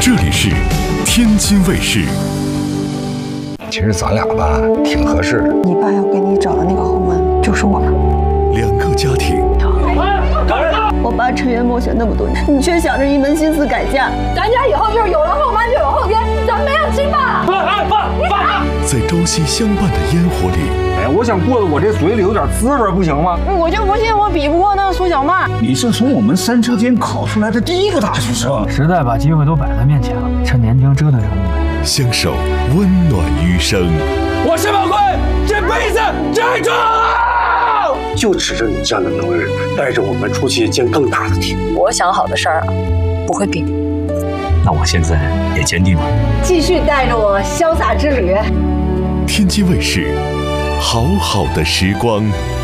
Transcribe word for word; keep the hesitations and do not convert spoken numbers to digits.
这里是天津卫视。 其实咱俩吧，挺合适的。 你爸要给你找的那个后门，就是我。 两个家庭。 我爸沉冤莫雪那么多年，你却想着一门心思改嫁。 咱家以后就是有了后妈就有后爹，咱没有亲爸。 爸爸爸！ 在朝夕相伴的烟火里， 哎，我想过得我这嘴里有点滋味，不行吗？ 我就不信我比不过那个苏小曼。 你是从我们三车间考出来的第一个大学生， 时代把机会都摆在面前了，趁年轻折腾折腾呗。 相守温暖余生。 我申宝贵这辈子站住！ 就指着你这样的能人，带着我们出去见更大的天。 我想好的事儿啊，不会变。 那我现在也坚定了， 继续带着我潇洒之旅。 天津卫视，好好的时光。